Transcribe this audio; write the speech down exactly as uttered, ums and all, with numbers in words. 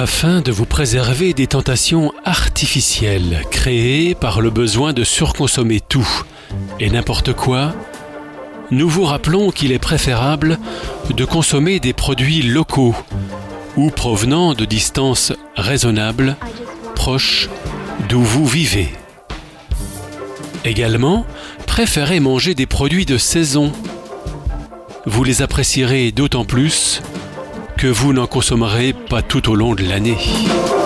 afin de vous préserver des tentations artificielles créées par le besoin de surconsommer tout et n'importe quoi, nous vous rappelons qu'il est préférable de consommer des produits locaux ou provenant de distances raisonnables, proches d'où vous vivez. Également, préférez manger des produits de saison. Vous les apprécierez d'autant plus que vous n'en consommerez pas tout au long de l'année.